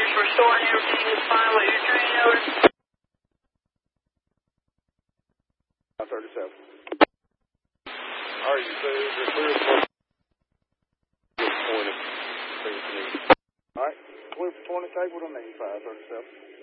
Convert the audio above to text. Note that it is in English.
restoring everything is fine with your training notice. 537. All right, you say you're clear for 20. All right, clear for 20 table to me, 537.